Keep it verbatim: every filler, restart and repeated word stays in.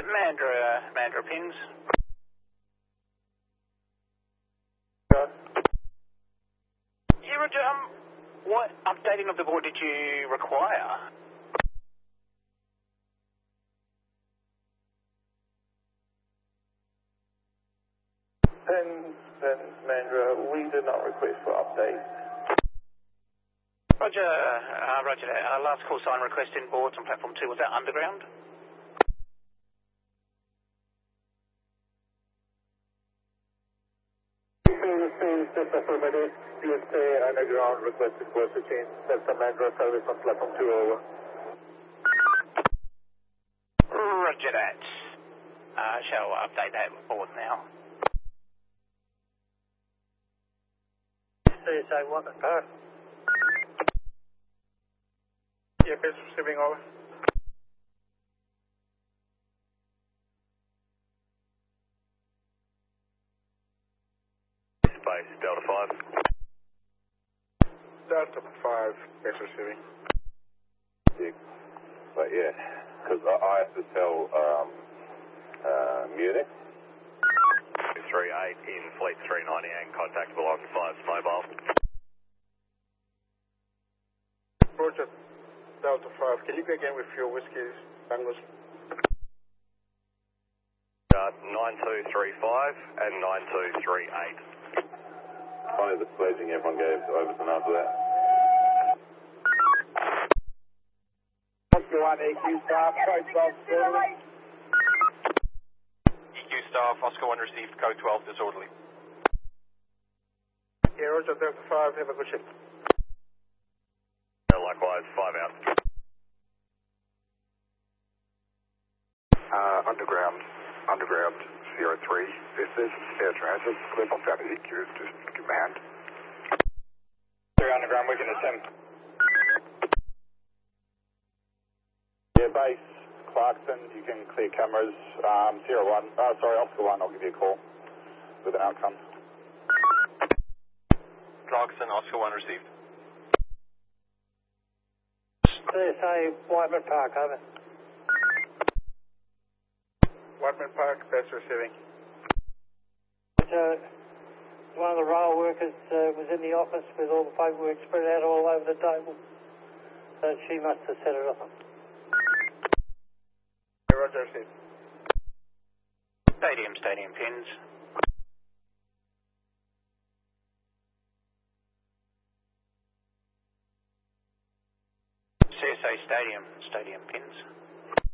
Mandra, Mandra pins. Yeah, Roger, um, what updating of the board did you require? Pins, pins, Mandra, we did not request for updates. Roger, uh, Roger that. Uh, last call sign request in boards on platform two, was that underground? Received affirmative. P S A underground requested for to change Delta Mandra service on platform two over. Roger that. Uh, shall update that board now. C S A one Park. Yeah, base receiving over. Space, Delta five. Delta five, base receiving. Yeah, but yeah, because I have to tell um, uh, Munich. three eight in Fleet three ninety and contactable on five's mobile. Roger, Delta five, can you go again with your whiskies, Bangladesh? Uh, nine two three five and nine two three eight. Finally, the pledging everyone gave to Overton after that. Oscar one, E Q staff, code twelve, disorderly. E Q staff, Oscar one received, code twelve, disorderly. Yeah, Roger, Delta five, have a good shift. Yeah, likewise, five out. Uh, underground, underground zero three. This is air transit. Clip on found E Q. Just give me a hand. Three underground, we can attempt. Yeah, base, Clarkson, you can clear cameras. Um, zero one, oh, sorry, Oscar one, I'll give you a call with an outcome. Clarkson, Oscar one received. C S A, Whiteman Park, over. Whiteman Park, best receiving. Uh, one of the rail workers uh, was in the office with all the paperwork spread out all over the table. So she must have set it up. Roger, received. Stadium, stadium pins.